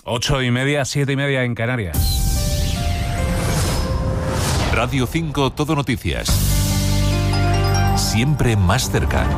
8:30, 7:30 en Canarias. Radio 5 Todo Noticias. Siempre más cerca.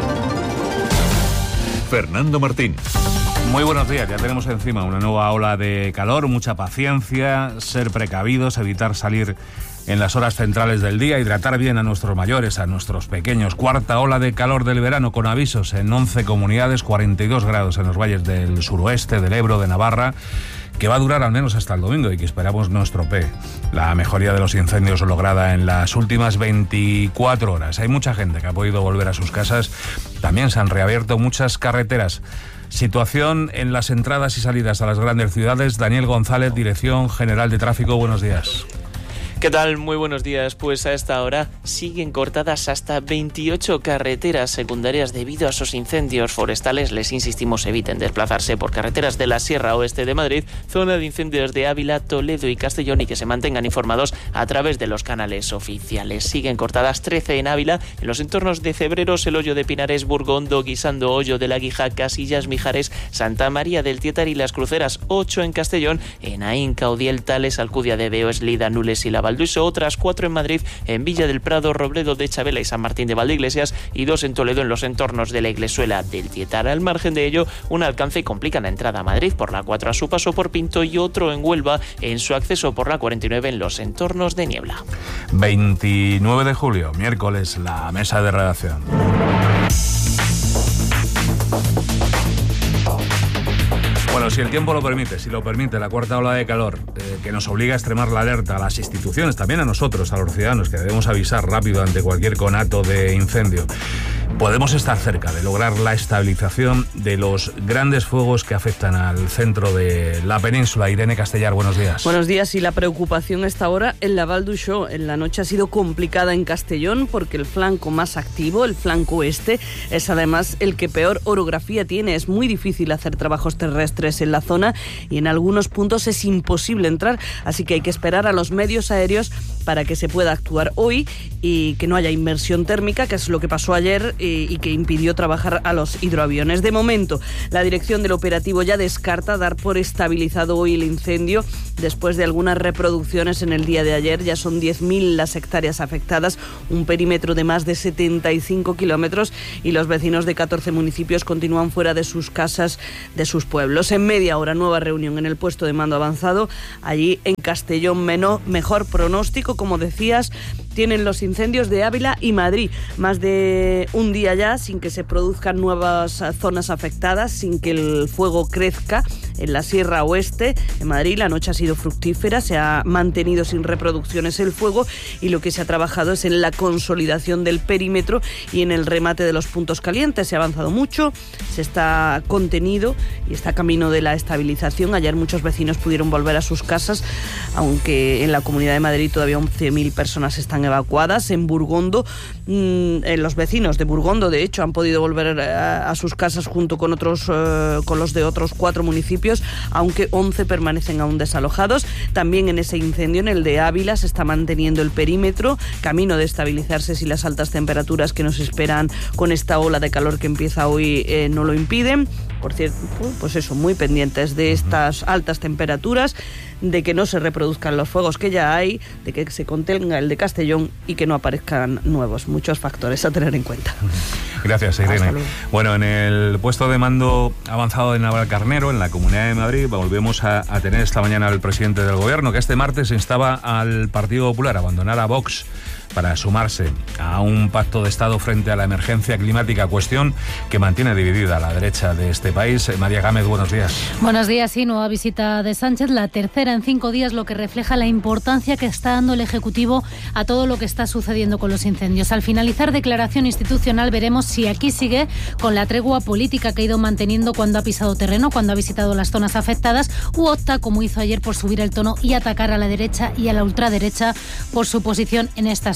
Fernando Martín. Muy buenos días, ya tenemos encima una nueva ola de calor, mucha paciencia, ser precavidos, evitar salir en las horas centrales del día, hidratar bien a nuestros mayores, a nuestros pequeños. Cuarta ola de calor del verano con avisos en 11 comunidades, 42 grados en los valles del suroeste, del Ebro, de Navarra, que va a durar al menos hasta el domingo y que esperamos no estropee la mejoría de los incendios lograda en las últimas 24 horas. Hay mucha gente que ha podido volver a sus casas, también se han reabierto muchas carreteras. Situación en las entradas y salidas a las grandes ciudades. Daniel González, Dirección General de Tráfico, buenos días. ¿Qué tal? Muy buenos días. Pues a esta hora siguen cortadas hasta 28 carreteras secundarias debido a esos incendios forestales. Les insistimos, eviten desplazarse por carreteras de la Sierra Oeste de Madrid, zona de incendios de Ávila, Toledo y Castellón, y que se mantengan informados a través de los canales oficiales. Siguen cortadas 13 en Ávila, en los entornos de Cebreros, El Hoyo de Pinares, Burgondo, Guisando, Hoyo de la Guija, Casillas, Mijares, Santa María del Tietar y Las Cruceras. 8 en Castellón, en Aín, Caudiel, Tales, Alcudia de Veo, Eslida, Nules y La Valduiso. Otras 4 en Madrid, en Villa del Prado, Robledo de Chabela y San Martín de Valdeiglesias, y 2 en Toledo, en los entornos de la Iglesuela del Tietar. Al margen de ello, un alcance complica la entrada a Madrid por la 4 a su paso por Pinto, y otro en Huelva en su acceso por la 49 en los entornos de Niebla. 29 de julio, miércoles, la mesa de redacción. Bueno, si el tiempo lo permite, si lo permite, la cuarta ola de calor que nos obliga a extremar la alerta a las instituciones, también a nosotros, a los ciudadanos, que debemos avisar rápido ante cualquier conato de incendio. Podemos estar cerca de lograr la estabilización de los grandes fuegos que afectan al centro de la península. Irene Castellar, buenos días. Buenos días, y la preocupación está ahora en la Val d'Uixó. En la noche ha sido complicada en Castellón porque el flanco más activo, el flanco oeste, es además el que peor orografía tiene. Es muy difícil hacer trabajos terrestres en la zona y en algunos puntos es imposible entrar, así que hay que esperar a los medios aéreos para que se pueda actuar hoy y que no haya inmersión térmica, que es lo que pasó ayer y que impidió trabajar a los hidroaviones. De momento, la dirección del operativo ya descarta dar por estabilizado hoy el incendio después de algunas reproducciones en el día de ayer. Ya son 10.000 las hectáreas afectadas, un perímetro de más de 75 kilómetros, y los vecinos de 14 municipios continúan fuera de sus casas, de sus pueblos. En media hora, nueva reunión en el puesto de mando avanzado, allí en Castellón. Mejor pronóstico, como decías, tienen los incendios de Ávila y Madrid. Más de un día ya sin que se produzcan nuevas zonas afectadas, sin que el fuego crezca en la Sierra Oeste. En Madrid la noche ha sido fructífera, se ha mantenido sin reproducciones el fuego, y lo que se ha trabajado es en la consolidación del perímetro y en el remate de los puntos calientes. Se ha avanzado mucho, se está contenido y está camino de la estabilización. Ayer muchos vecinos pudieron volver a sus casas, aunque en la Comunidad de Madrid todavía 11.000 personas están evacuadas. En Burgondo, los vecinos de Burgondo, de hecho, han podido volver a sus casas junto con con los de otros 4 municipios, aunque 11 permanecen aún desalojados. También en ese incendio, en el de Ávila, se está manteniendo el perímetro, camino de estabilizarse si las altas temperaturas que nos esperan con esta ola de calor que empieza hoy no lo impiden. Por cierto, pues eso, muy pendientes de estas altas temperaturas, de que no se reproduzcan los fuegos que ya hay, de que se contenga el de Castellón y que no aparezcan nuevos. Muchos factores a tener en cuenta. Gracias, Irene. Bueno, en el puesto de mando avanzado de Navalcarnero, en la Comunidad de Madrid, volvemos a tener esta mañana al presidente del Gobierno, que este martes instaba al Partido Popular a abandonar a Vox para sumarse a un pacto de Estado frente a la emergencia climática, cuestión que mantiene dividida a la derecha de este país. María Gámez, buenos días. Buenos días, sí, nueva visita de Sánchez, la tercera en 5 días, lo que refleja la importancia que está dando el Ejecutivo a todo lo que está sucediendo con los incendios. Al finalizar declaración institucional veremos si aquí sigue con la tregua política que ha ido manteniendo cuando ha pisado terreno, cuando ha visitado las zonas afectadas, u opta, como hizo ayer, por subir el tono y atacar a la derecha y a la ultraderecha por su posición en estas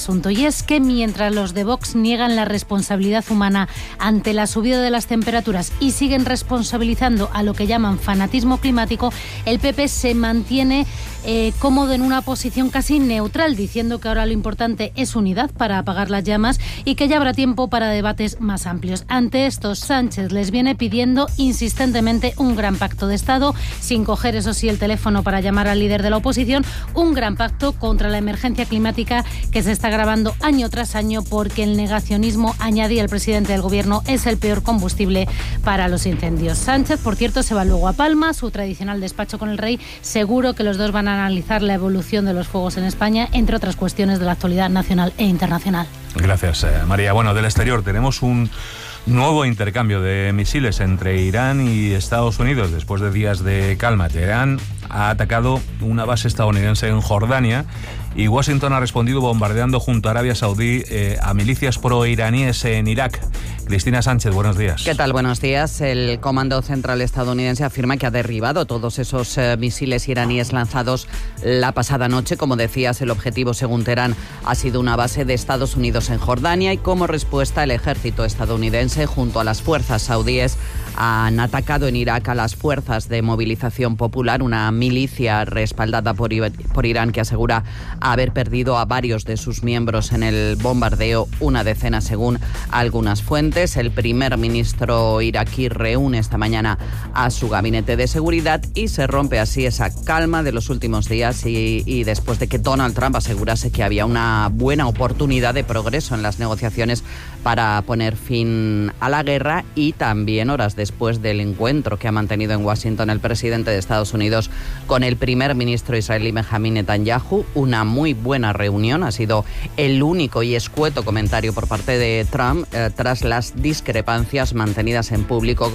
asunto, y es que mientras los de Vox niegan la responsabilidad humana ante la subida de las temperaturas y siguen responsabilizando a lo que llaman fanatismo climático, el PP se mantiene cómodo en una posición casi neutral, diciendo que ahora lo importante es unidad para apagar las llamas y que ya habrá tiempo para debates más amplios. Ante esto, Sánchez les viene pidiendo insistentemente un gran pacto de Estado, sin coger, eso sí, el teléfono para llamar al líder de la oposición, un gran pacto contra la emergencia climática que se está agravando año tras año, porque el negacionismo, añadía el presidente del Gobierno, es el peor combustible para los incendios. Sánchez, por cierto, se va luego a Palma, su tradicional despacho con el rey. Seguro que los dos van a analizar la evolución de los fuegos en España, entre otras cuestiones de la actualidad nacional e internacional. Gracias, María. Bueno, del exterior tenemos un nuevo intercambio de misiles entre Irán y Estados Unidos después de días de calma. Teherán ha atacado una base estadounidense en Jordania y Washington ha respondido bombardeando junto a Arabia Saudí a milicias proiraníes en Irak. Cristina Sánchez, buenos días. ¿Qué tal? Buenos días. El Comando Central estadounidense afirma que ha derribado todos esos misiles iraníes lanzados la pasada noche. Como decías, el objetivo, según Teherán, ha sido una base de Estados Unidos en Jordania, y como respuesta el ejército estadounidense junto a las fuerzas saudíes han atacado en Irak a las fuerzas de movilización popular, una milicia respaldada por Irán que asegura haber perdido a varios de sus miembros en el bombardeo, una decena según algunas fuentes. El primer ministro iraquí reúne esta mañana a su gabinete de seguridad y se rompe así esa calma de los últimos días y después de que Donald Trump asegurase que había una buena oportunidad de progreso en las negociaciones para poner fin a la guerra, y también horas después del encuentro que ha mantenido en Washington el presidente de Estados Unidos con el primer ministro israelí Benjamín Netanyahu. Una muy buena reunión, ha sido el único y escueto comentario por parte de Trump tras las discrepancias mantenidas en público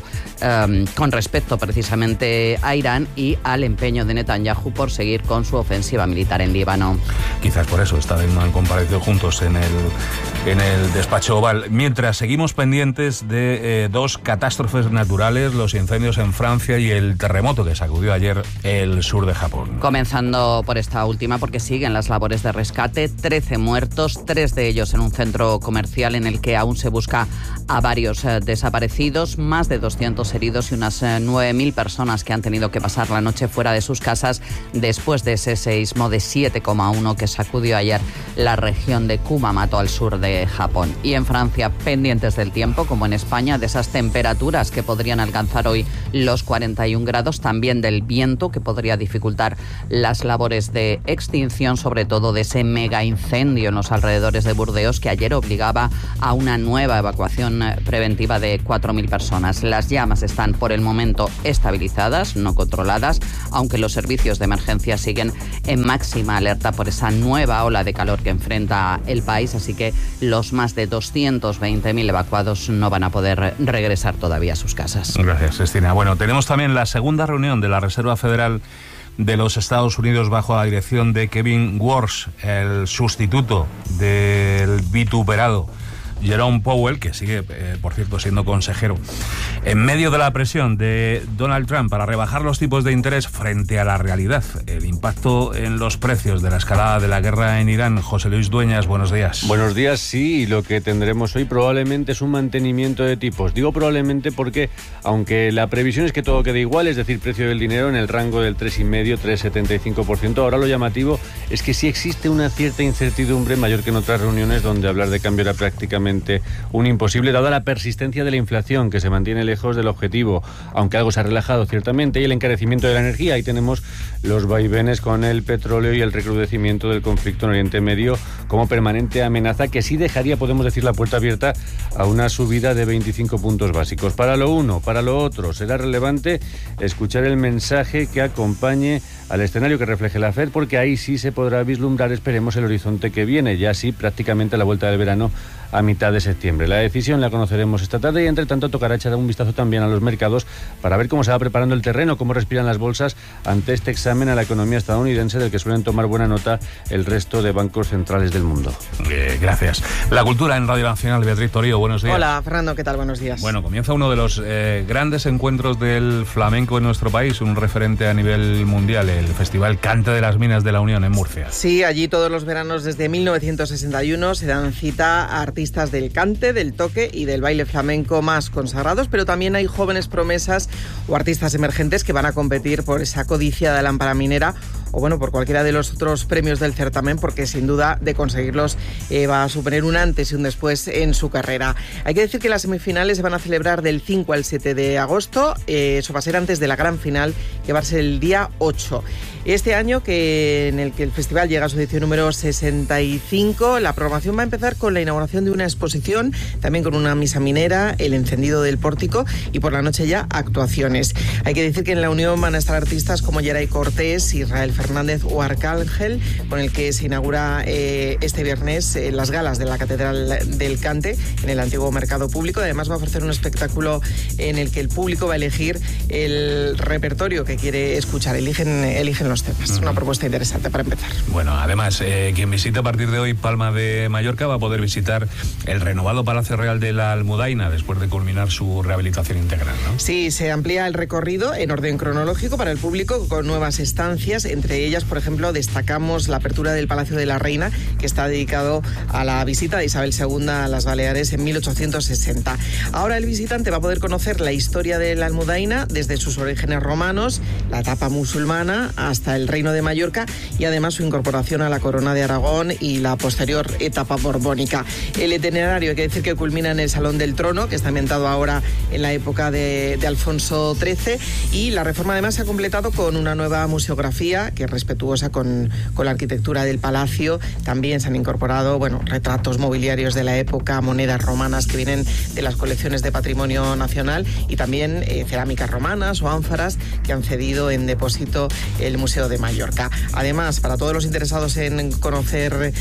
con respecto precisamente a Irán y al empeño de Netanyahu por seguir con su ofensiva militar en Líbano. Quizás por eso esta vez no han comparecido juntos en el despacho Oval. Mientras seguimos pendientes de dos catástrofes naturales, los incendios en Francia y el terremoto que sacudió ayer el sur de Japón. Comenzando por esta última, porque siguen las labores de rescate. 13 muertos, 3 de ellos en un centro comercial en el que aún se busca a varios desaparecidos, más de 200 heridos y unas 9.000 personas que han tenido que pasar la noche fuera de sus casas después de ese seísmo de 7,1 que sacudió ayer la región de Kumamoto al sur de Japón. Y en Francia, pendientes del tiempo, como en España, de esas temperaturas que podrían alcanzar hoy los 41 grados, también del viento que podría dificultar las labores de extinción, sobre todo de ese mega incendio en los alrededores de Burdeos que ayer obligaba a una nueva evacuación preventiva de 4.000 personas. Las llamas están por el momento estabilizadas, no controladas, aunque los servicios de emergencia siguen en máxima alerta por esa nueva ola de calor que enfrenta el país, así que los más de 220.000 evacuados no van a poder regresar todavía a sus casas. Gracias, Cristina. Bueno, tenemos también la segunda reunión de la Reserva Federal de los Estados Unidos bajo la dirección de Kevin Warsh, el sustituto del vituperado Jerome Powell, que sigue, por cierto, siendo consejero. En medio de la presión de Donald Trump para rebajar los tipos de interés frente a la realidad, el impacto en los precios de la escalada de la guerra en Irán. José Luis Dueñas, buenos días. Buenos días, sí, y lo que tendremos hoy probablemente es un mantenimiento de tipos. Digo probablemente porque, aunque la previsión es que todo quede igual, es decir, precio del dinero en el rango del 3,5-3,75%, ahora lo llamativo es que sí existe una cierta incertidumbre mayor que en otras reuniones donde hablar de cambio era prácticamente un imposible, dada la persistencia de la inflación que se mantiene lejos del objetivo, aunque algo se ha relajado ciertamente, y el encarecimiento de la energía. Ahí tenemos los vaivenes con el petróleo y el recrudecimiento del conflicto en Oriente Medio como permanente amenaza que sí dejaría, podemos decir, la puerta abierta a una subida de 25 puntos básicos. Para lo uno, para lo otro, será relevante escuchar el mensaje que acompañe al escenario que refleje la FED, porque ahí sí se podrá vislumbrar, esperemos, el horizonte que viene, ya sí prácticamente a la vuelta del verano a mitad de septiembre. La decisión la conoceremos esta tarde y, entre tanto, tocará echar un vistazo también a los mercados para ver cómo se va preparando el terreno, cómo respiran las bolsas ante este examen a la economía estadounidense del que suelen tomar buena nota el resto de bancos centrales del mundo. Gracias. La cultura en Radio Nacional. Beatriz Torío, buenos días. Hola, Fernando, ¿qué tal? Buenos días. Bueno, comienza uno de los grandes encuentros del flamenco en nuestro país, un referente a nivel mundial, el Festival Cante de las Minas de la Unión en Murcia. Murcia. Sí, allí todos los veranos desde 1961 se dan cita a artistas del cante, del toque y del baile flamenco más consagrados, pero también hay jóvenes promesas o artistas emergentes que van a competir por esa codiciada lámpara minera o bueno, por cualquiera de los otros premios del certamen, porque sin duda de conseguirlos va a suponer un antes y un después en su carrera. Hay que decir que las semifinales se van a celebrar del 5 al 7 de agosto, eso va a ser antes de la gran final, que va a ser el día 8. Este año, en el que el festival llega a su edición número 65, la programación va a empezar con la inauguración de una exposición, también con una misa minera, el encendido del pórtico y por la noche ya actuaciones. Hay que decir que en la unión van a estar artistas como Yeray Cortés, Israel Fernández o Arcángel, con el que se inaugura este viernes las galas de la Catedral del Cante en el antiguo mercado público. Además va a ofrecer un espectáculo en el que el público va a elegir el repertorio que quiere escuchar, eligen los temas. Una propuesta interesante para empezar. Bueno, además, quien visite a partir de hoy Palma de Mallorca va a poder visitar el renovado Palacio Real de la Almudaina después de culminar su rehabilitación integral, ¿no? Sí, se amplía el recorrido en orden cronológico para el público con nuevas estancias. Entre ellas, por ejemplo, destacamos la apertura del Palacio de la Reina, que está dedicado a la visita de Isabel II a las Baleares en 1860. Ahora el visitante va a poder conocer la historia de la Almudaina desde sus orígenes romanos, la etapa musulmana, hasta el Reino de Mallorca y además su incorporación a la Corona de Aragón y la posterior etapa borbónica. El itinerario, hay que decir que culmina en el Salón del Trono, que está ambientado ahora en la época de Alfonso XIII, y la reforma además se ha completado con una nueva museografía que es respetuosa con la arquitectura del palacio. También se han incorporado retratos mobiliarios de la época, monedas romanas que vienen de las colecciones de Patrimonio Nacional y también cerámicas romanas o ánforas que han cedido en depósito el Museo de Mallorca. Además, para todos los interesados en conocer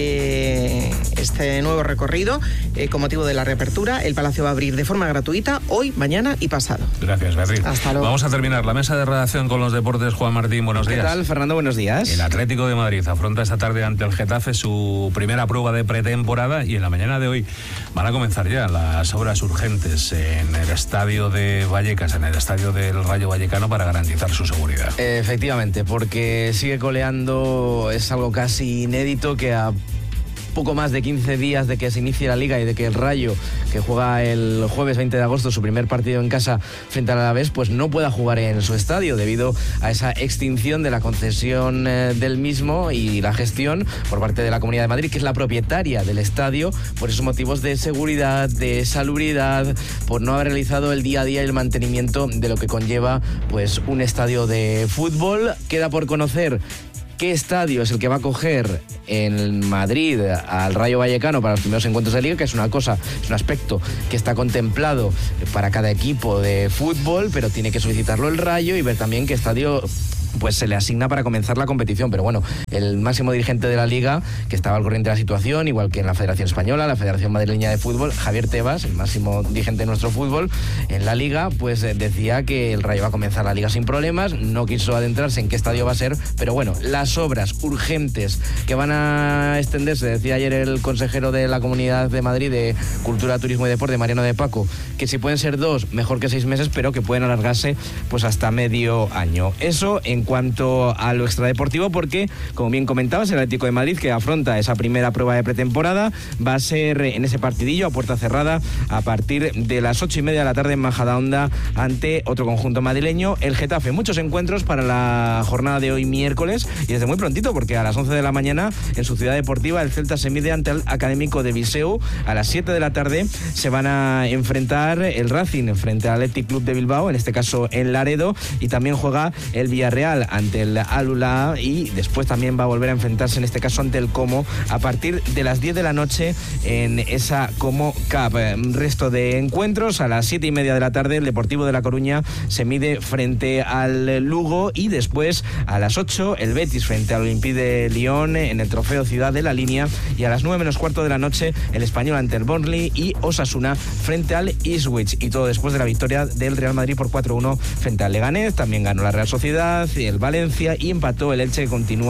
este nuevo recorrido, con motivo de la reapertura, el Palacio va a abrir de forma gratuita hoy, mañana y pasado. Gracias, Beatriz. Hasta luego. Vamos a terminar la mesa de redacción con los deportes. Juan Martín, buenos días. ¿Qué tal, Fernando? Buenos días. El Atlético de Madrid afronta esta tarde ante el Getafe su primera prueba de pretemporada y en la mañana de hoy van a comenzar ya las obras urgentes en el estadio de Vallecas, en el estadio del Rayo Vallecano, para garantizar su seguridad. Efectivamente, porque sigue coleando, es algo casi inédito que a poco más de 15 días de que se inicie la Liga y de que el Rayo, que juega el jueves 20 de agosto su primer partido en casa frente al Alavés, pues no pueda jugar en su estadio debido a esa extinción de la concesión del mismo y la gestión por parte de la Comunidad de Madrid, que es la propietaria del estadio, por esos motivos de seguridad, de salubridad, por no haber realizado el día a día y el mantenimiento de lo que conlleva pues un estadio de fútbol. Queda por conocer qué estadio es el que va a acoger en Madrid al Rayo Vallecano para los primeros encuentros de Liga, que es una cosa, es un aspecto que está contemplado para cada equipo de fútbol, pero tiene que solicitarlo el Rayo y ver también qué estadio pues se le asigna para comenzar la competición. Pero bueno, el máximo dirigente de la Liga, que estaba al corriente de la situación, igual que en la Federación Española, la Federación Madrileña de Fútbol, Javier Tebas, el máximo dirigente de nuestro fútbol en la Liga, pues decía que el Rayo va a comenzar la Liga sin problemas. No quiso adentrarse en qué estadio va a ser, pero bueno, las obras urgentes que van a extenderse, decía ayer el consejero de la Comunidad de Madrid de Cultura, Turismo y Deporte, Mariano de Paco, que si pueden ser 2, mejor que 6 meses, pero que pueden alargarse pues hasta medio año. Eso en cuanto a lo extradeportivo, porque, como bien comentabas, el Atlético de Madrid, que afronta esa primera prueba de pretemporada, va a ser en ese partidillo a puerta cerrada a partir de las 8:30 de la tarde en Majadahonda ante otro conjunto madrileño, el Getafe. Muchos encuentros para la jornada de hoy miércoles y desde muy prontito, porque a las 11 de la mañana en su ciudad deportiva el Celta se mide ante el Académico de Viseu. A las 7 de la tarde se van a enfrentar el Racing frente al Athletic Club de Bilbao, en este caso en Laredo, y también juega el Villarreal ante el Al-Ula y después también va a volver a enfrentarse en este caso ante el Como a partir de las 10 de la noche en esa Como Cup. Resto de encuentros: a las 7:30 de la tarde el Deportivo de La Coruña se mide frente al Lugo y después a las 8 el Betis frente al Olympique de Lyon en el Trofeo Ciudad de la Línea, y a las 9:15 de la noche el Español ante el Burnley y Osasuna frente al Ipswich, y todo después de la victoria del Real Madrid por 4-1 frente al Leganés. También ganó la Real Sociedad, el Valencia, y empató el Elche, que continúa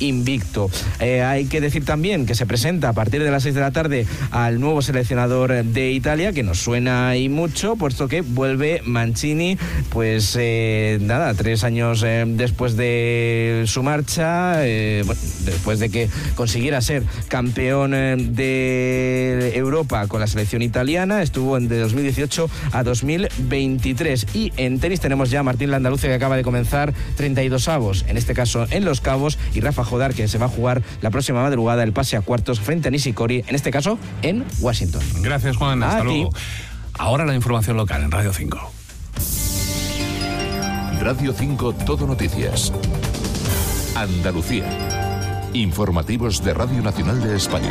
invicto. Hay que decir también que se presenta a partir de las 6 de la tarde al nuevo seleccionador de Italia, que nos suena y mucho, puesto que vuelve Mancini, pues 3 años después de su marcha, después de que consiguiera ser campeón de Europa con la selección italiana, estuvo de 2018 a 2023. Y en tenis tenemos ya a Martín Landaluce, que acaba de comenzar 32avos, en este caso en Los Cabos, y Rafa Jodar, que se va a jugar la próxima madrugada el pase a cuartos frente a Nishikori, en este caso en Washington. Gracias, Juan, hasta luego. Ahora la información local en Radio 5. Radio 5 Todo Noticias. Andalucía. Informativos de Radio Nacional de España.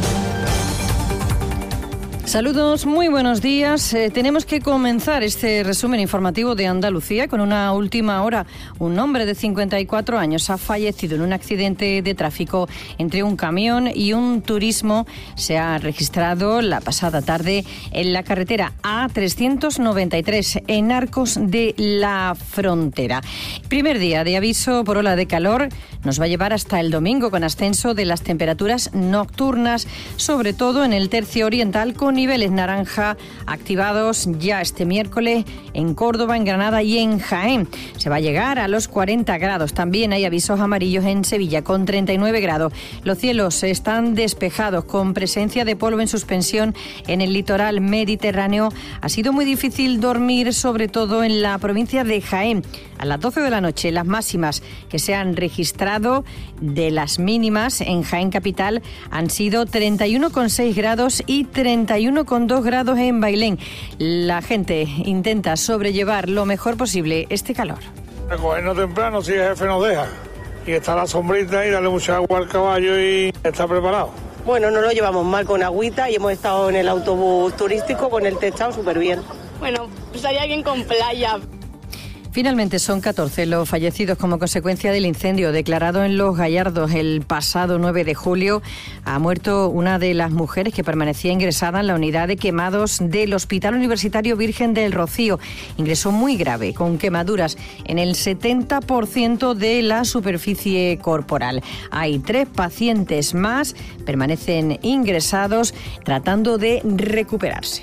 Saludos, muy buenos días. Tenemos que comenzar este resumen informativo de Andalucía con una última hora. Un hombre de 54 años ha fallecido en un accidente de tráfico entre un camión y un turismo. Se ha registrado la pasada tarde en la carretera A393 en Arcos de la Frontera. Primer día de aviso por ola de calor. Nos va a llevar hasta el domingo con ascenso de las temperaturas nocturnas, sobre todo en el tercio oriental, con niveles naranja activados ya este miércoles en Córdoba, en Granada y en Jaén. Se va a llegar a los 40 grados. También hay avisos amarillos en Sevilla con 39 grados. Los cielos están despejados con presencia de polvo en suspensión en el litoral mediterráneo. Ha sido muy difícil dormir, sobre todo en la provincia de Jaén. A las 12 de la noche, las máximas que se han registrado de las mínimas en Jaén capital han sido 31,6 grados y 31,2 grados en Bailén. La gente intenta sobrellevar lo mejor posible este calor. Recogernos temprano si el jefe nos deja. Y está la sombrita y darle mucha agua al caballo y está preparado. Bueno, no lo llevamos mal con agüita y hemos estado en el autobús turístico con el techado súper bien. Bueno, estaría bien con playa. Finalmente son 14 los fallecidos como consecuencia del incendio declarado en Los Gallardos el pasado 9 de julio. Ha muerto una de las mujeres que permanecía ingresada en la unidad de quemados del Hospital Universitario Virgen del Rocío. Ingresó muy grave, con quemaduras en el 70% de la superficie corporal. Hay 3 pacientes más, permanecen ingresados tratando de recuperarse.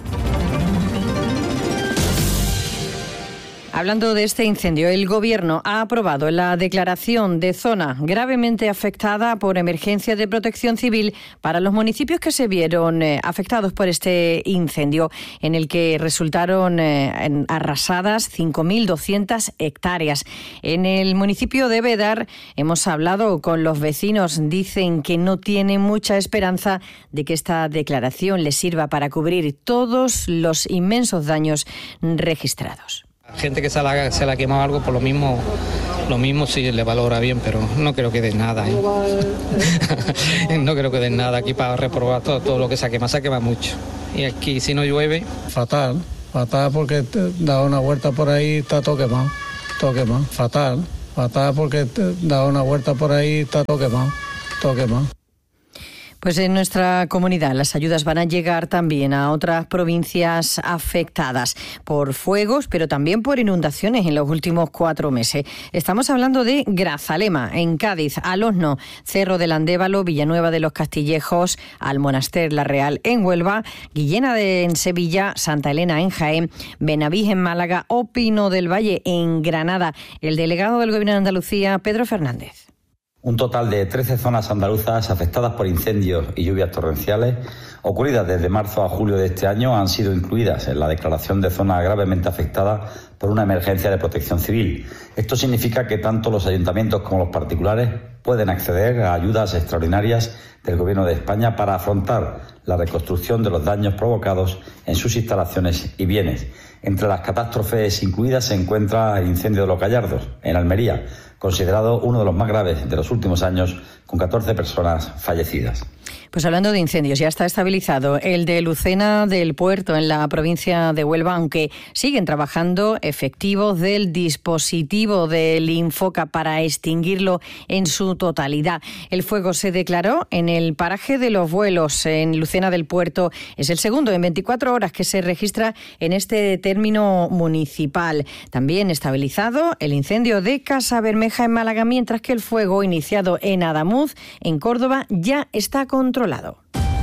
Hablando de este incendio, el Gobierno ha aprobado la declaración de zona gravemente afectada por emergencia de protección civil para los municipios que se vieron afectados por este incendio, en el que resultaron arrasadas 5.200 hectáreas. En el municipio de Bédar hemos hablado con los vecinos. Dicen que no tienen mucha esperanza de que esta declaración les sirva para cubrir todos los inmensos daños registrados. Gente que se la ha quemado algo, por lo mismo sí le valora bien, pero no creo que den nada. No creo que den nada aquí para reprobar todo lo que se ha quemado mucho. Y aquí si no llueve... Fatal porque da una vuelta por ahí, está todo quemado. Fatal porque da una vuelta por ahí, está todo quemado. Pues en nuestra comunidad las ayudas van a llegar también a otras provincias afectadas por fuegos, pero también por inundaciones en los últimos 4 meses. Estamos hablando de Grazalema, en Cádiz, Alosno, Cerro del Andévalo, Villanueva de los Castillejos, Almonaster La Real en Huelva, Guillena en Sevilla, Santa Elena en Jaén, Benavís en Málaga o Pino del Valle en Granada. El delegado del Gobierno de Andalucía, Pedro Fernández. Un total de 13 zonas andaluzas afectadas por incendios y lluvias torrenciales ocurridas desde marzo a julio de este año han sido incluidas en la declaración de zona gravemente afectada por una emergencia de protección civil. Esto significa que tanto los ayuntamientos como los particulares pueden acceder a ayudas extraordinarias del Gobierno de España para afrontar la reconstrucción de los daños provocados en sus instalaciones y bienes. Entre las catástrofes incluidas se encuentra el incendio de Los Gallardos, en Almería, considerado uno de los más graves de los últimos años, con 14 personas fallecidas. Pues hablando de incendios, ya está estabilizado el de Lucena del Puerto, en la provincia de Huelva, aunque siguen trabajando efectivos del dispositivo del Infoca para extinguirlo en su totalidad. El fuego se declaró en el paraje de Los Vuelos, en Lucena del Puerto. Es el segundo en 24 horas que se registra en este tema término municipal. También estabilizado el incendio de Casa Bermeja en Málaga, mientras que el fuego iniciado en Adamuz, en Córdoba, ya está controlado.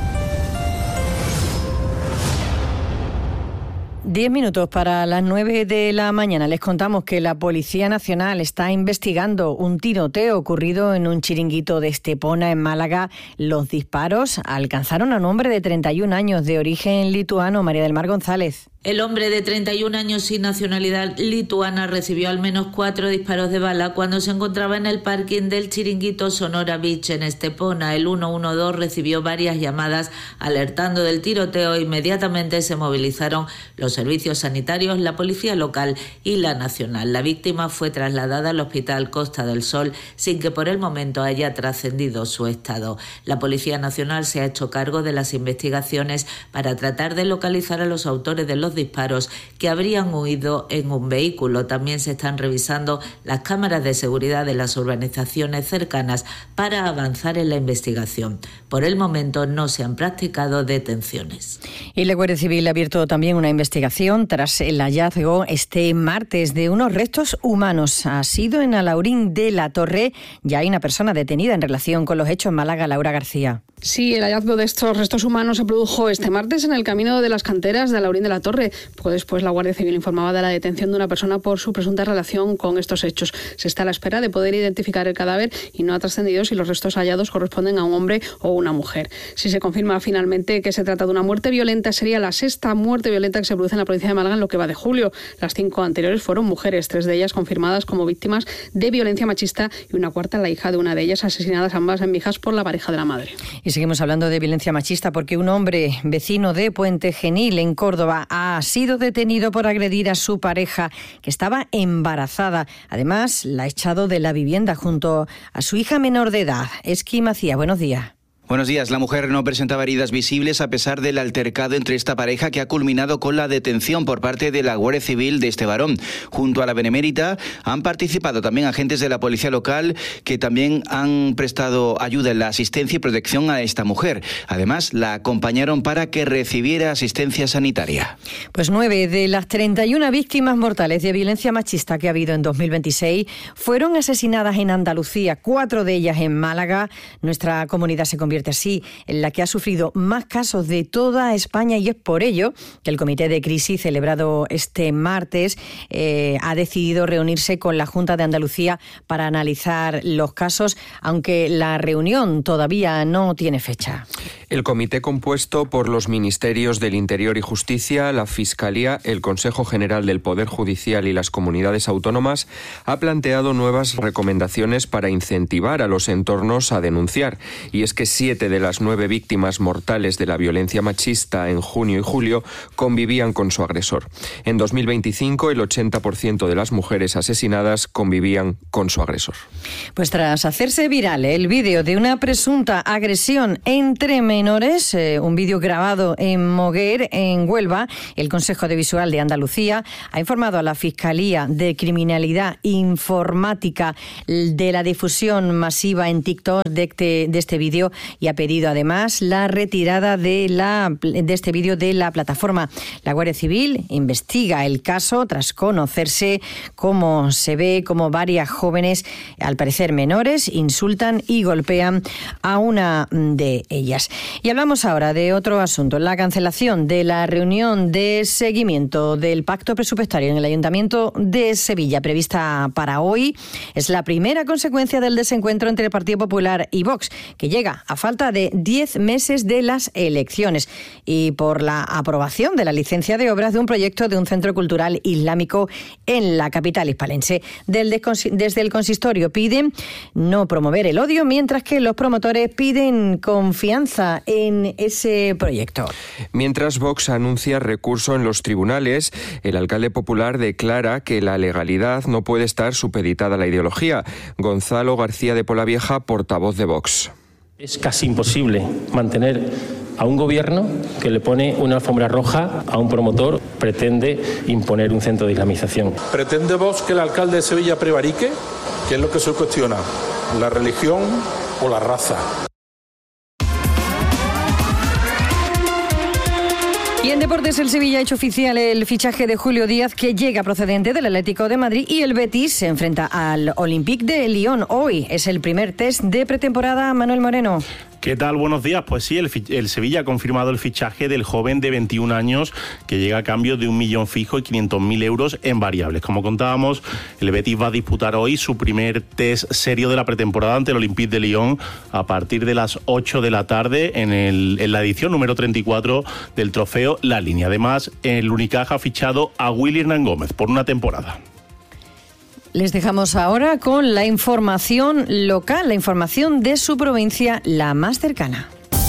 10 minutos para las 9 de la mañana. Les contamos que la Policía Nacional está investigando un tiroteo ocurrido en un chiringuito de Estepona, en Málaga. Los disparos alcanzaron a un hombre de 31 años de origen lituano. María del Mar González. El hombre de 31 años sin nacionalidad lituana recibió al menos 4 disparos de bala cuando se encontraba en el parking del chiringuito Sonora Beach en Estepona. El 112 recibió varias llamadas alertando del tiroteo. Inmediatamente se movilizaron los servicios sanitarios, la policía local y la nacional. La víctima fue trasladada al hospital Costa del Sol sin que por el momento haya trascendido su estado. La Policía Nacional se ha hecho cargo de las investigaciones para tratar de localizar a los autores de los disparos, que habrían huido en un vehículo. También se están revisando las cámaras de seguridad de las urbanizaciones cercanas para avanzar en la investigación. Por el momento no se han practicado detenciones. Y la Guardia Civil ha abierto también una investigación tras el hallazgo este martes de unos restos humanos. Ha sido en Alhaurín de la Torre. Ya hay una persona detenida en relación con los hechos en Málaga. Laura García. Sí, el hallazgo de estos restos humanos se produjo este martes en el camino de las canteras de Alhaurín de la Torre. Poco después la Guardia Civil informaba de la detención de una persona por su presunta relación con estos hechos. Se está a la espera de poder identificar el cadáver y no ha trascendido si los restos hallados corresponden a un hombre o una mujer. Si se confirma finalmente que se trata de una muerte violenta, sería la sexta muerte violenta que se produce en la provincia de Málaga en lo que va de julio. Las 5 anteriores fueron mujeres, 3 de ellas confirmadas como víctimas de violencia machista y una cuarta, la hija de una de ellas, asesinadas ambas en Mijas por la pareja de la madre. Y seguimos hablando de violencia machista porque un hombre vecino de Puente Genil, en Córdoba, ha sido detenido por agredir a su pareja, que estaba embarazada. Además, la ha echado de la vivienda junto a su hija menor de edad. Esqui Macía, buenos días. Buenos días. La mujer no presentaba heridas visibles a pesar del altercado entre esta pareja, que ha culminado con la detención por parte de la Guardia Civil de este varón. Junto a la Benemérita han participado también agentes de la policía local, que también han prestado ayuda en la asistencia y protección a esta mujer. Además, la acompañaron para que recibiera asistencia sanitaria. Pues 9 de las 31 víctimas mortales de violencia machista que ha habido en 2026 fueron asesinadas en Andalucía, 4 de ellas en Málaga. Nuestra comunidad se convierte así en la que ha sufrido más casos de toda España, y es por ello que el Comité de Crisis, celebrado este martes, ha decidido reunirse con la Junta de Andalucía para analizar los casos, aunque la reunión todavía no tiene fecha. El comité, compuesto por los Ministerios del Interior y Justicia, la Fiscalía, el Consejo General del Poder Judicial y las comunidades autónomas, ha planteado nuevas recomendaciones para incentivar a los entornos a denunciar. Y es que 7 de las 9 víctimas mortales de la violencia machista en junio y julio convivían con su agresor. En 2025, el 80% de las mujeres asesinadas convivían con su agresor. Pues tras hacerse viral el vídeo de una presunta agresión entre menores, un vídeo grabado en Moguer, en Huelva, el Consejo Audiovisual de Andalucía ha informado a la Fiscalía de Criminalidad Informática de la difusión masiva en TikTok de este vídeo, y ha pedido además la retirada de este vídeo de la plataforma. La Guardia Civil investiga el caso tras conocerse cómo se ve como varias jóvenes, al parecer menores, insultan y golpean a una de ellas. Y hablamos ahora de otro asunto, la cancelación de la reunión de seguimiento del pacto presupuestario en el Ayuntamiento de Sevilla, prevista para hoy. Es la primera consecuencia del desencuentro entre el Partido Popular y Vox, que llega a falta de 10 meses de las elecciones, y por la aprobación de la licencia de obras de un proyecto de un centro cultural islámico en la capital hispalense. Desde el consistorio piden no promover el odio, mientras que los promotores piden confianza en ese proyecto. Mientras Vox anuncia recurso en los tribunales, el alcalde popular declara que la legalidad no puede estar supeditada a la ideología. Gonzalo García de Polavieja, portavoz de Vox. Es casi imposible mantener a un gobierno que le pone una alfombra roja a un promotor, pretende imponer un centro de islamización. ¿Pretende Vox que el alcalde de Sevilla prevarique? ¿Qué es lo que se cuestiona? ¿La religión o la raza? Y en deportes, el Sevilla ha hecho oficial el fichaje de Julio Díaz, que llega procedente del Atlético de Madrid, y el Betis se enfrenta al Olympique de Lyon. Hoy es el primer test de pretemporada. Manuel Moreno. ¿Qué tal? Buenos días. Pues sí, el Sevilla ha confirmado el fichaje del joven de 21 años que llega a cambio de 1 millón fijo y 500.000 euros en variables. Como contábamos, el Betis va a disputar hoy su primer test serio de la pretemporada ante el Olympique de Lyon a partir de las 8 de la tarde en la edición número 34 del trofeo La Línea. Además, el Unicaja ha fichado a Willy Hernán Gómez por una temporada. Les dejamos ahora con la información local, la información de su provincia, la más cercana.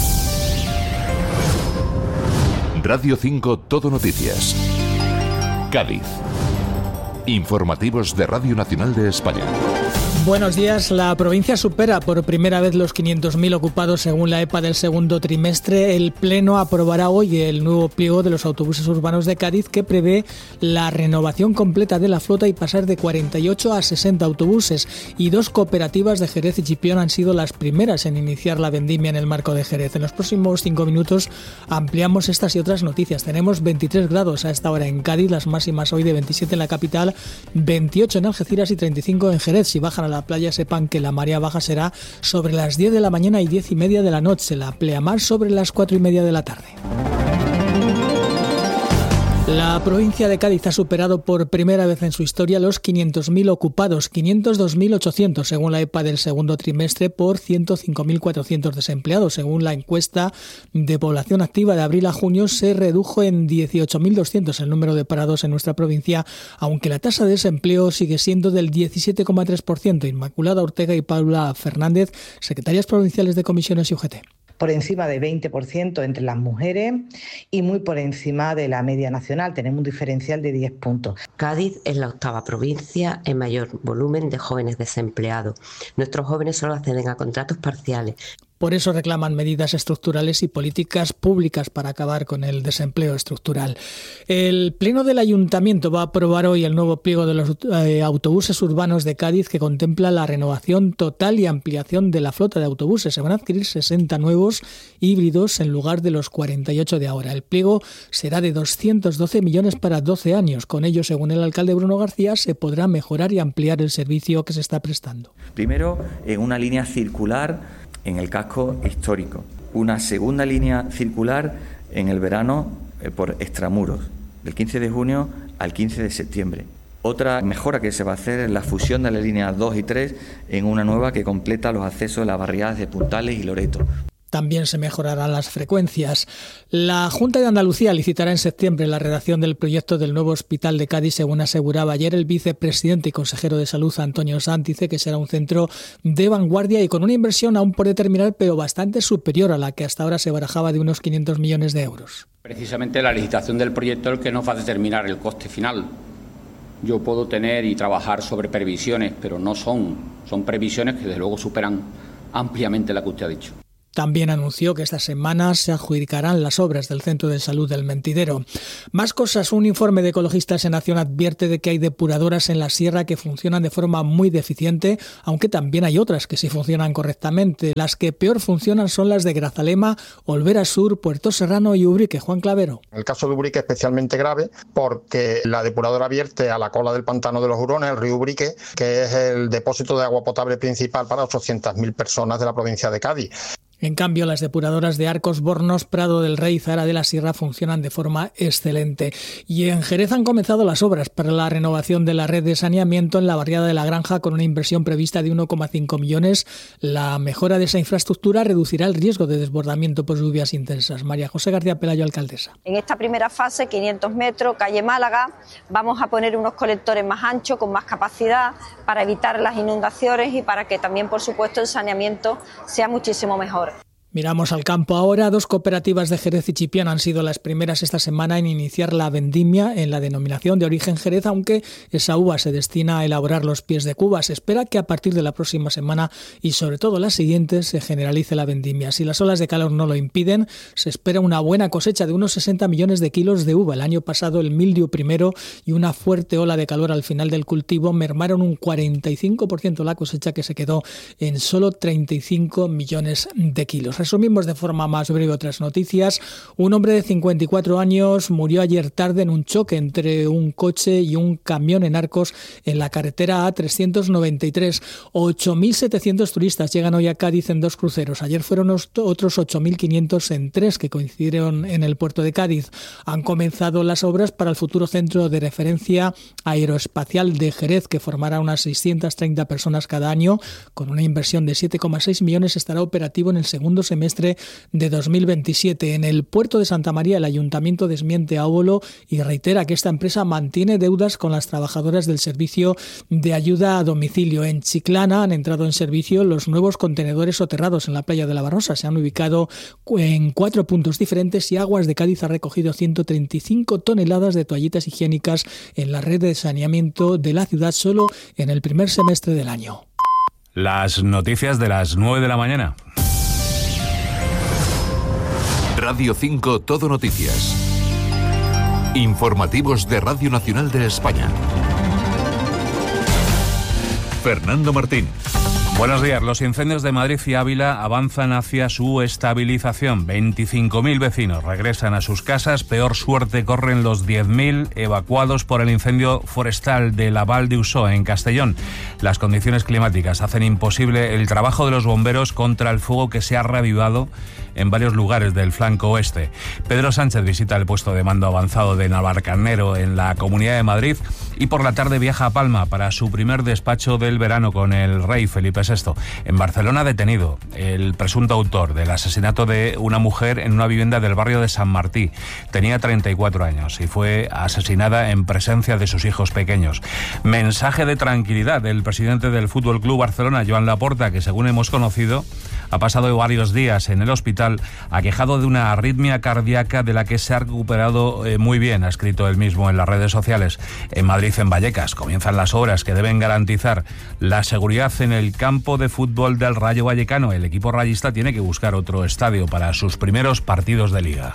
Radio 5 Todo Noticias. Cádiz. Informativos de Radio Nacional de España. Buenos días. La provincia supera por primera vez los 500.000 ocupados según la EPA del segundo trimestre. El Pleno aprobará hoy el nuevo pliego de los autobuses urbanos de Cádiz, que prevé la renovación completa de la flota y pasar de 48 a 60 autobuses. Y 2 cooperativas de Jerez y Chipión han sido las primeras en iniciar la vendimia en el marco de Jerez. En los próximos 5 minutos ampliamos estas y otras noticias. Tenemos 23 grados a esta hora en Cádiz, las máximas hoy de 27 en la capital, 28 en Algeciras y 35 en Jerez. Si bajan a la playa, sepan que la marea baja será sobre las 10 de la mañana y 10:30 de la noche, la pleamar sobre las 4:30 de la tarde. La provincia de Cádiz ha superado por primera vez en su historia los 500.000 ocupados, 502.800 según la EPA del segundo trimestre, por 105.400 desempleados. Según la encuesta de población activa de abril a junio, se redujo en 18.200 el número de parados en nuestra provincia, aunque la tasa de desempleo sigue siendo del 17,3%. Inmaculada Ortega y Paula Fernández, secretarias provinciales de Comisiones y UGT. Por encima de 20% entre las mujeres y muy por encima de la media nacional. Tenemos un diferencial de 10 puntos. Cádiz es la 8ª provincia en mayor volumen de jóvenes desempleados. Nuestros jóvenes solo acceden a contratos parciales. Por eso reclaman medidas estructurales y políticas públicas para acabar con el desempleo estructural. El Pleno del Ayuntamiento va a aprobar hoy el nuevo pliego de los autobuses urbanos de Cádiz, que contempla la renovación total y ampliación de la flota de autobuses. Se van a adquirir 60 nuevos híbridos en lugar de los 48 de ahora. El pliego será de 212 millones para 12 años. Con ello, según el alcalde Bruno García, se podrá mejorar y ampliar el servicio que se está prestando. Primero, en una línea circular en el casco histórico. Una segunda línea circular en el verano por Extramuros, del 15 de junio al 15 de septiembre. Otra mejora que se va a hacer es la fusión de las líneas 2 y 3 en una nueva que completa los accesos de las barriadas de Puntales y Loreto. También se mejorarán las frecuencias. La Junta de Andalucía licitará en septiembre la redacción del proyecto del nuevo hospital de Cádiz, según aseguraba ayer el vicepresidente y consejero de Salud, Antonio Sanz. Dice que será un centro de vanguardia y con una inversión aún por determinar, pero bastante superior a la que hasta ahora se barajaba, de unos 500 millones de euros. Precisamente la licitación del proyecto es el que nos va a determinar el coste final. Yo puedo tener y trabajar sobre previsiones, pero no son previsiones que desde luego superan ampliamente la que usted ha dicho. También anunció que esta semana se adjudicarán las obras del Centro de Salud del Mentidero. Más cosas. Un informe de Ecologistas en Acción advierte de que hay depuradoras en la sierra que funcionan de forma muy deficiente, aunque también hay otras que sí funcionan correctamente. Las que peor funcionan son las de Grazalema, Olvera Sur, Puerto Serrano y Ubrique. Juan Clavero. El caso de Ubrique es especialmente grave porque la depuradora vierte a la cola del pantano de los Hurones, el río Ubrique, que es el depósito de agua potable principal para 800.000 personas de la provincia de Cádiz. En cambio, las depuradoras de Arcos, Bornos, Prado del Rey y Zara de la Sierra funcionan de forma excelente. Y en Jerez han comenzado las obras para la renovación de la red de saneamiento en la barriada de la Granja, con una inversión prevista de 1,5 millones. La mejora de esa infraestructura reducirá el riesgo de desbordamiento por lluvias intensas. María José García Pelayo, alcaldesa. En esta primera fase, 500 metros, calle Málaga, vamos a poner unos colectores más anchos, con más capacidad, para evitar las inundaciones y para que también, por supuesto, el saneamiento sea muchísimo mejor. Miramos al campo ahora. 2 cooperativas de Jerez y Chipión han sido las primeras esta semana en iniciar la vendimia en la denominación de origen Jerez, aunque esa uva se destina a elaborar los pies de Cuba. Se espera que a partir de la próxima semana y sobre todo las siguientes se generalice la vendimia. Si las olas de calor no lo impiden, se espera una buena cosecha de unos 60 millones de kilos de uva. El año pasado el mildiu primero y una fuerte ola de calor al final del cultivo mermaron un 45% la cosecha, que se quedó en solo 35 millones de kilos. Resumimos de forma más breve otras noticias. Un hombre de 54 años murió ayer tarde en un choque entre un coche y un camión en Arcos en la carretera A393. 8.700 turistas llegan hoy a Cádiz en 2 cruceros. Ayer fueron otros 8.500 en 3 que coincidieron en el puerto de Cádiz. Han comenzado las obras para el futuro centro de referencia aeroespacial de Jerez, que formará unas 630 personas cada año. Con una inversión de 7,6 millones estará operativo en el segundo semestre de 2027. En el puerto de Santa María, el ayuntamiento desmiente a Óbolo y reitera que esta empresa mantiene deudas con las trabajadoras del servicio de ayuda a domicilio. En Chiclana han entrado en servicio los nuevos contenedores soterrados en la playa de la Barrosa. Se han ubicado en 4 puntos diferentes y Aguas de Cádiz ha recogido 135 toneladas de toallitas higiénicas en la red de saneamiento de la ciudad solo en el primer semestre del año. Las noticias de las 9 de la mañana. Radio 5 Todo Noticias. Informativos de Radio Nacional de España. Fernando Martín. Buenos días. Los incendios de Madrid y Ávila avanzan hacia su estabilización. 25.000 vecinos regresan a sus casas. Peor suerte corren los 10.000 evacuados por el incendio forestal de la Val de Usó, en Castellón. Las condiciones climáticas hacen imposible el trabajo de los bomberos contra el fuego que se ha reavivado en varios lugares del flanco oeste. Pedro Sánchez visita el puesto de mando avanzado de Navalcarnero en la Comunidad de Madrid y por la tarde viaja a Palma para su primer despacho del verano con el rey Felipe VI. En Barcelona, detenido el presunto autor del asesinato de una mujer en una vivienda del barrio de San Martí. Tenía 34 años y fue asesinada en presencia de sus hijos pequeños. Mensaje de tranquilidad del presidente del Fútbol Club Barcelona, Joan Laporta, que según hemos conocido ha pasado varios días en el hospital aquejado de una arritmia cardíaca de la que se ha recuperado muy bien, ha escrito él mismo en las redes sociales. En Madrid, en Vallecas, comienzan las obras que deben garantizar la seguridad en el campo de fútbol del Rayo Vallecano. El equipo rayista tiene que buscar otro estadio para sus primeros partidos de liga.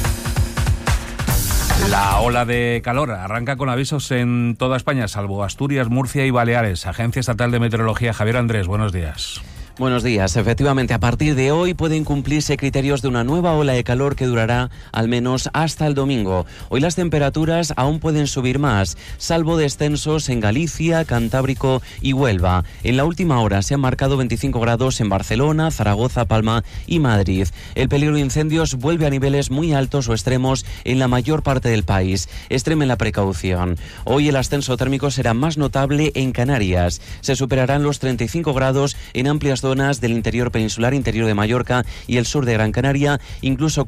La ola de calor arranca con avisos en toda España, salvo Asturias, Murcia y Baleares. Agencia Estatal de Meteorología, Javier Andrés, buenos días. Buenos días. Efectivamente, a partir de hoy pueden cumplirse criterios de una nueva ola de calor que durará al menos hasta el domingo. Hoy las temperaturas aún pueden subir más, salvo descensos en Galicia, Cantábrico y Huelva. En la última hora se han marcado 25 grados en Barcelona, Zaragoza, Palma y Madrid. El peligro de incendios vuelve a niveles muy altos o extremos en la mayor parte del país. Extremen la precaución. Hoy el ascenso térmico será más notable en Canarias. Se superarán los 35 grados en amplias zonas del interior peninsular, interior de Mallorca y el sur de Gran Canaria, incluso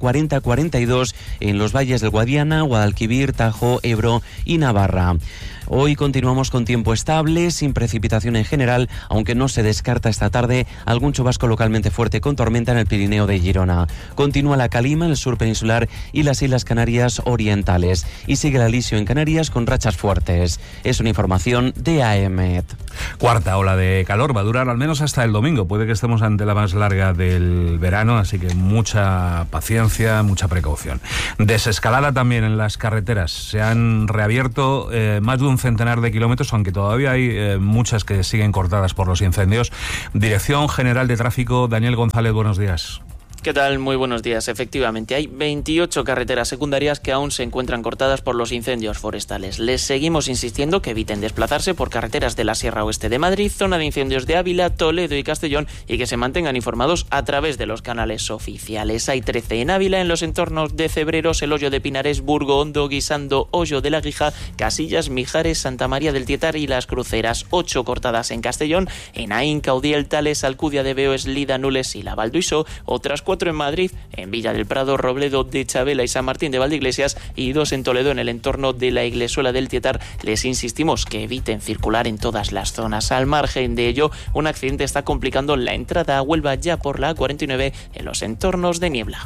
40-42 en los valles del Guadiana, Guadalquivir, Tajo, Ebro y Navarra. Hoy continuamos con tiempo estable, sin precipitación en general, aunque no se descarta esta tarde algún chubasco localmente fuerte con tormenta en el Pirineo de Girona. Continúa la calima en el sur peninsular y las Islas Canarias orientales. Y sigue el alisio en Canarias con rachas fuertes. Es una información de AEMET. Cuarta ola de calor, va a durar al menos hasta el domingo. Puede que estemos ante la más larga del verano, así que mucha paciencia, mucha precaución. Desescalada también en las carreteras. Se han reabierto más de un centenar de kilómetros, aunque todavía hay muchas que siguen cortadas por los incendios. Dirección General de Tráfico, Daniel González, buenos días. ¿Qué tal? Muy buenos días. Efectivamente, hay 28 carreteras secundarias que aún se encuentran cortadas por los incendios forestales. Les seguimos insistiendo que eviten desplazarse por carreteras de la Sierra Oeste de Madrid, zona de incendios de Ávila, Toledo y Castellón y que se mantengan informados a través de los canales oficiales. Hay 13 en Ávila, en los entornos de Cebreros, El Hoyo de Pinares, Burgo Hondo, Guisando, Hoyo de la Guija, Casillas, Mijares, Santa María del Tietar y Las Cruceras. 8 cortadas en Castellón, en Aín, Caudiel, Tales, Alcudia de Veo, Eslida, Nules y La Val d'Uixó. Otras 4 en Madrid, en Villa del Prado, Robledo de Chabela y San Martín de Valdeiglesias y 2 en Toledo en el entorno de la Iglesuela del Tietar. Les insistimos que eviten circular en todas las zonas. Al margen de ello, un accidente está complicando la entrada a Huelva ya por la A49 en los entornos de niebla.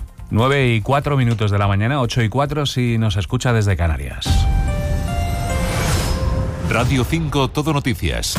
9:04 de la mañana, 8:04 si nos escucha desde Canarias. Radio 5 Todo Noticias.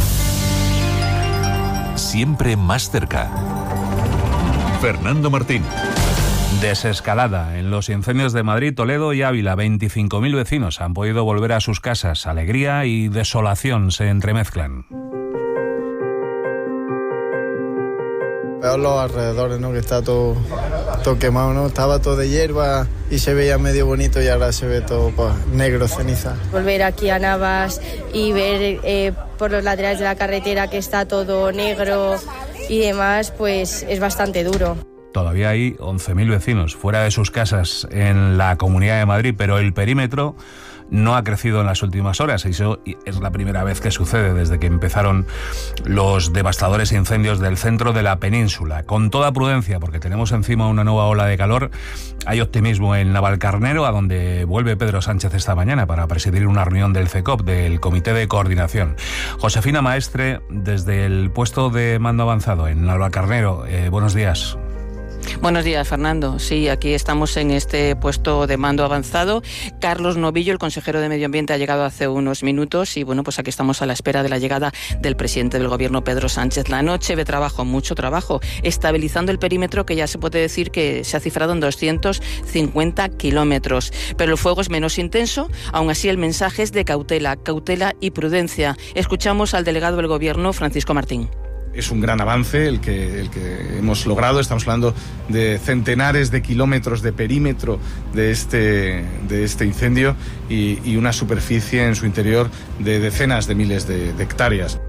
Siempre más cerca. Fernando Martín. Desescalada en los incendios de Madrid, Toledo y Ávila. 25.000 vecinos han podido volver a sus casas. Alegría y desolación se entremezclan. Peor los alrededores, ¿no? Que está todo quemado, ¿no? Estaba todo de hierba y se veía medio bonito y ahora se ve todo pues, negro, ceniza. Volver aquí a Navas y ver por los laterales de la carretera que está todo negro y demás, pues es bastante duro. Todavía hay 11.000 vecinos fuera de sus casas en la Comunidad de Madrid, pero el perímetro no ha crecido en las últimas horas. Eso es la primera vez que sucede desde que empezaron los devastadores incendios del centro de la península. Con toda prudencia, porque tenemos encima una nueva ola de calor, hay optimismo en Navalcarnero, a donde vuelve Pedro Sánchez esta mañana para presidir una reunión del CECOP, del Comité de Coordinación. Josefina Maestre, desde el puesto de mando avanzado en Navalcarnero, buenos días. Buenos días, Fernando. Sí, aquí estamos en este puesto de mando avanzado. Carlos Novillo, el consejero de Medio Ambiente, ha llegado hace unos minutos y bueno, pues aquí estamos a la espera de la llegada del presidente del Gobierno, Pedro Sánchez. La noche de trabajo, mucho trabajo, estabilizando el perímetro que ya se puede decir que se ha cifrado en 250 kilómetros. Pero el fuego es menos intenso, aún así el mensaje es de cautela y prudencia. Escuchamos al delegado del Gobierno, Francisco Martín. Es un gran avance el que hemos logrado. Estamos hablando de centenares de kilómetros de perímetro de este incendio y una superficie en su interior de decenas de miles de hectáreas.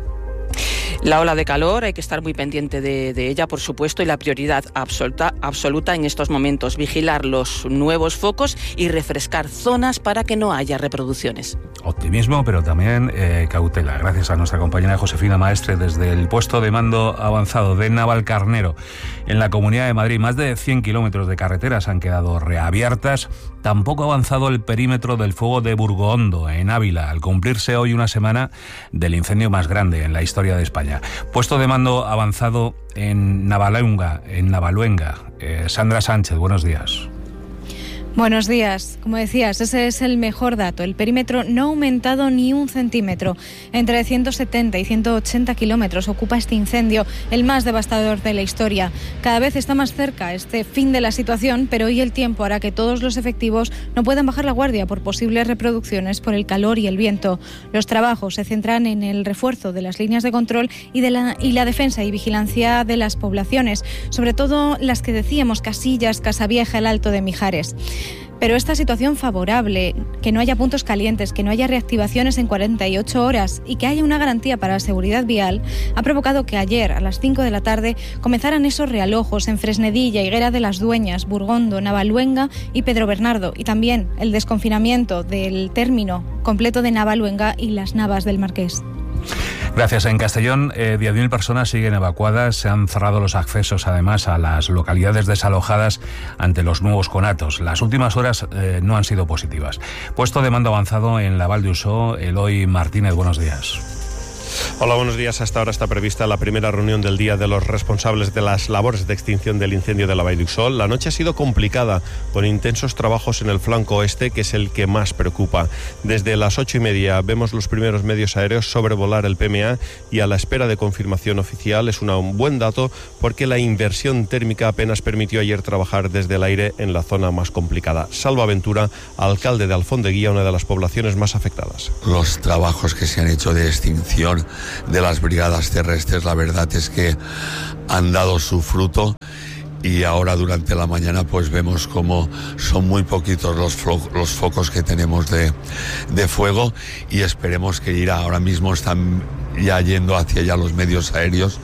La ola de calor, hay que estar muy pendiente de ella, por supuesto, y la prioridad absoluta en estos momentos, vigilar los nuevos focos y refrescar zonas para que no haya reproducciones. Optimismo, pero también cautela. Gracias a nuestra compañera Josefina Maestre desde el puesto de mando avanzado de Navalcarnero. En la Comunidad de Madrid, más de 100 kilómetros de carreteras han quedado reabiertas. Tampoco ha avanzado el perímetro del fuego de Burgoondo, en Ávila, al cumplirse hoy una semana del incendio más grande en la historia de España. Puesto de mando avanzado en Navaluenga. Sandra Sánchez, buenos días. Buenos días. Como decías, ese es el mejor dato. El perímetro no ha aumentado ni un centímetro. Entre 170 y 180 kilómetros ocupa este incendio, el más devastador de la historia. Cada vez está más cerca este fin de la situación, pero hoy el tiempo hará que todos los efectivos no puedan bajar la guardia por posibles reproducciones por el calor y el viento. Los trabajos se centran en el refuerzo de las líneas de control y la defensa y vigilancia de las poblaciones, sobre todo las que decíamos, Casillas, Casavieja, el Alto de Mijares. Pero esta situación favorable, que no haya puntos calientes, que no haya reactivaciones en 48 horas y que haya una garantía para la seguridad vial, ha provocado que ayer a las 5 de la tarde comenzaran esos realojos en Fresnedilla, Higuera de las Dueñas, Burgondo, Navaluenga y Pedro Bernardo, y también el desconfinamiento del término completo de Navaluenga y las Navas del Marqués. Gracias. En Castellón, 10.000 personas siguen evacuadas. Se han cerrado los accesos, además, a las localidades desalojadas ante los nuevos conatos. Las últimas horas no han sido positivas. Puesto de mando avanzado en la Val d'Usó, Eloy Martínez, buenos días. Hola, buenos días. Hasta ahora está prevista la primera reunión del día de los responsables de las labores de extinción del incendio de la Vall d'Uixó. La noche ha sido complicada, con intensos trabajos en el flanco oeste, que es el que más preocupa. Desde las 8:30 vemos los primeros medios aéreos sobrevolar el PMA y a la espera de confirmación oficial. Es un buen dato porque la inversión térmica apenas permitió ayer trabajar desde el aire en la zona más complicada. Salva Ventura, alcalde de Alfondeguía, una de las poblaciones más afectadas. Los trabajos que se han hecho de extinción de las brigadas terrestres, la verdad es que han dado su fruto, y ahora durante la mañana pues vemos como son muy poquitos los focos que tenemos de fuego, y esperemos que irá. Ahora mismo están ya yendo hacia allá los medios aéreos.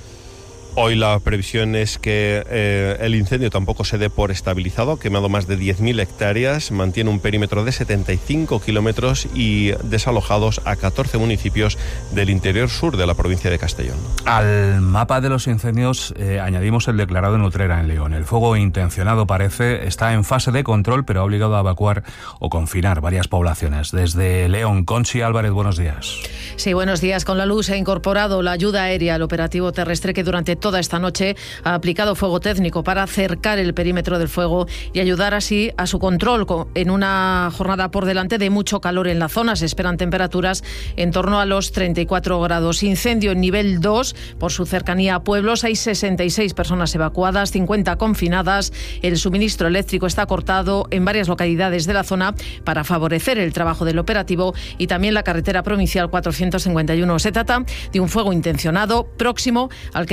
Hoy la previsión es que el incendio tampoco se dé por estabilizado. Ha quemado más de 10.000 hectáreas, mantiene un perímetro de 75 kilómetros y desalojados a 14 municipios del interior sur de la provincia de Castellón. Al mapa de los incendios añadimos el declarado en Utrera, en León. El fuego intencionado parece está en fase de control, pero ha obligado a evacuar o confinar varias poblaciones. Desde León, Conchi Álvarez, buenos días. Sí, buenos días. Con la luz se ha incorporado la ayuda aérea al operativo terrestre que durante toda esta noche ha aplicado fuego técnico para acercar el perímetro del fuego y ayudar así a su control en una jornada por delante de mucho calor en la zona. Se esperan temperaturas en torno a los 34 grados. Incendio en nivel 2 por su cercanía a pueblos. Hay 66 personas evacuadas, 50 confinadas. El suministro eléctrico está cortado en varias localidades de la zona para favorecer el trabajo del operativo, y también la carretera provincial 451. Se trata de un fuego intencionado próximo al que desde el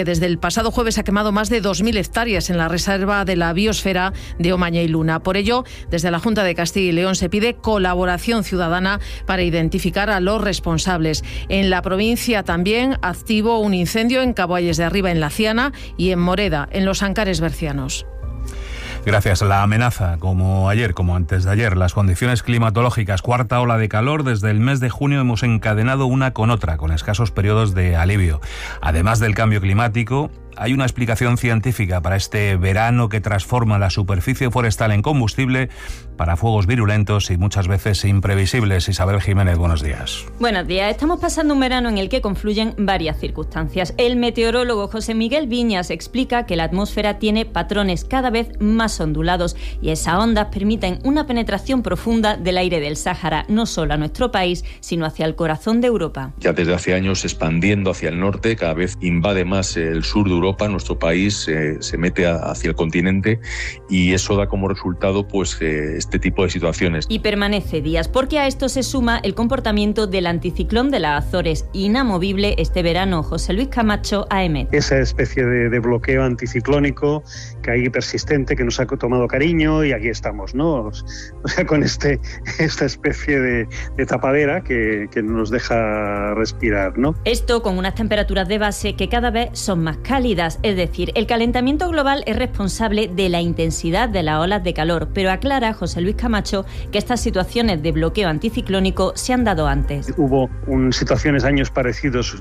pasado jueves ha quemado más de 2.000 hectáreas en la reserva de la biosfera de Omaña y Luna. Por ello, desde la Junta de Castilla y León se pide colaboración ciudadana para identificar a los responsables. En la provincia también activo un incendio en Caboalles de Arriba, en La Ciana, y en Moreda, en los Ancares bercianos. Gracias. La amenaza, como ayer, como antes de ayer, las condiciones climatológicas, cuarta ola de calor, desde el mes de junio hemos encadenado una con otra, con escasos periodos de alivio. Además del cambio climático, hay una explicación científica para este verano que transforma la superficie forestal en combustible para fuegos virulentos y muchas veces imprevisibles. Isabel Jiménez, buenos días. Buenos días. Estamos pasando un verano en el que confluyen varias circunstancias. El meteorólogo José Miguel Viñas explica que la atmósfera tiene patrones cada vez más ondulados y esas ondas permiten una penetración profunda del aire del Sáhara, no solo a nuestro país, sino hacia el corazón de Europa. Ya desde hace años expandiendo hacia el norte, cada vez invade más el sur de Europa, nuestro país se mete hacia el continente y eso da como resultado pues este tipo de situaciones. Y permanece días, porque a esto se suma el comportamiento del anticiclón de las Azores, inamovible este verano. José Luis Camacho, AEMET. Esa especie de bloqueo anticiclónico que hay persistente, que nos ha tomado cariño y aquí estamos, ¿no? O sea, con esta especie de tapadera que nos deja respirar, ¿no? Esto con unas temperaturas de base que cada vez son más cálidas. Es decir, el calentamiento global es responsable de la intensidad de las olas de calor, pero aclara José Luis Camacho que estas situaciones de bloqueo anticiclónico se han dado antes. Hubo situaciones, años parecidos,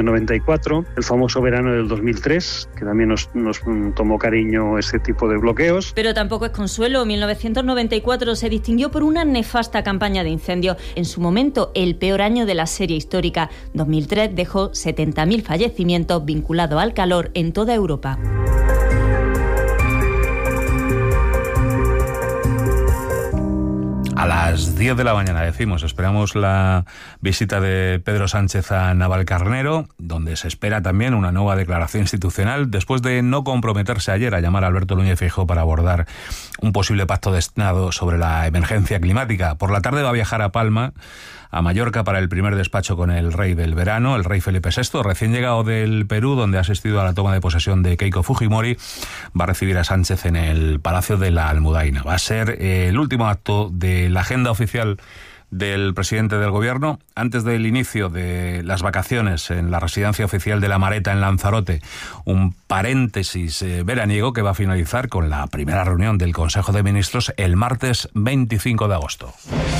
1994, el famoso verano del 2003, que también nos tomó cariño ese tipo de bloqueos. Pero tampoco es consuelo. 1994 se distinguió por una nefasta campaña de incendios. En su momento, el peor año de la serie histórica. 2003 dejó 70.000 fallecimientos vinculados al calor en toda Europa. A las 10 de la mañana, decimos, esperamos la visita de Pedro Sánchez a Navalcarnero, donde se espera también una nueva declaración institucional, después de no comprometerse ayer a llamar a Alberto Núñez Feijóo para abordar un posible pacto de Estado sobre la emergencia climática. Por la tarde va a viajar a Palma, a Mallorca, para el primer despacho con el rey del verano, el rey Felipe VI, recién llegado del Perú, donde ha asistido a la toma de posesión de Keiko Fujimori. Va a recibir a Sánchez en el Palacio de la Almudaina. Va a ser el último acto de la agenda oficial del presidente del gobierno antes del inicio de las vacaciones en la residencia oficial de La Mareta en Lanzarote, un paréntesis veraniego que va a finalizar con la primera reunión del Consejo de Ministros el martes 25 de agosto.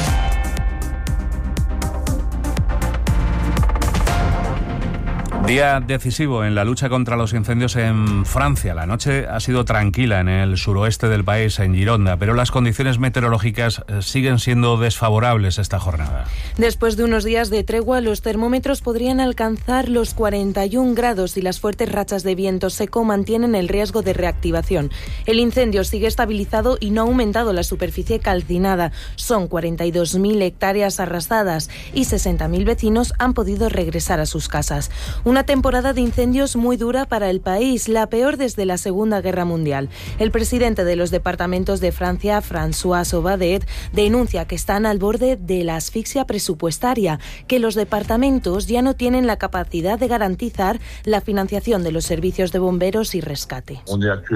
Día decisivo en la lucha contra los incendios en Francia. La noche ha sido tranquila en el suroeste del país, en Gironda, pero las condiciones meteorológicas siguen siendo desfavorables esta jornada. Después de unos días de tregua, los termómetros podrían alcanzar los 41 grados y las fuertes rachas de viento seco mantienen el riesgo de reactivación. El incendio sigue estabilizado y no ha aumentado la superficie calcinada. Son 42.000 hectáreas arrasadas y 60.000 vecinos han podido regresar a sus casas. Una temporada de incendios muy dura para el país, la peor desde la Segunda Guerra Mundial. El presidente de los departamentos de Francia, François Sauvadet, denuncia que están al borde de la asfixia presupuestaria, que los departamentos ya no tienen la capacidad de garantizar la financiación de los servicios de bomberos y rescate.